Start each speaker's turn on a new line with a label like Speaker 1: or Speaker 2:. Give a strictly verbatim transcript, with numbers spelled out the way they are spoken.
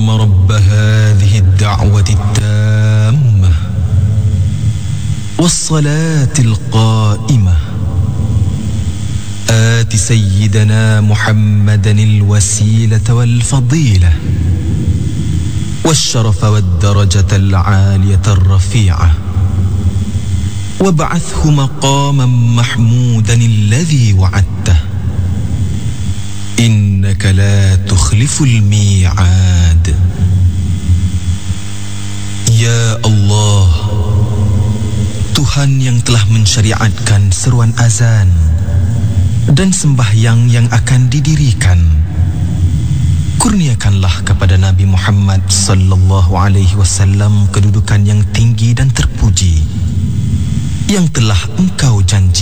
Speaker 1: اللهم رب هذه الدعوة التامة والصلاة القائمة آت سيدنا محمدا الوسيلة والفضيلة والشرف والدرجة العالية الرفيعة وابعثه مقاما محمودا الذي وعدته إنك لا تخلف الميعاد. Ya Allah, Tuhan yang telah mensyariatkan seruan azan dan sembahyang yang akan didirikan, kurniakanlah kepada Nabi Muhammad sallallahu alaihi wasallam kedudukan yang tinggi dan terpuji yang telah Engkau janji.